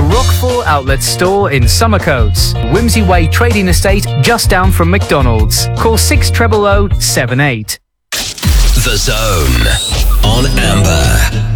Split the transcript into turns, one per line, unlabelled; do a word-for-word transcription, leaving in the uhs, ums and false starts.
Rockfall Outlet Store in Summercoats. Whimsy Way Trading Estate just down from McDonald's. Call six zero zero zero seven eight.
The Zone on Amber.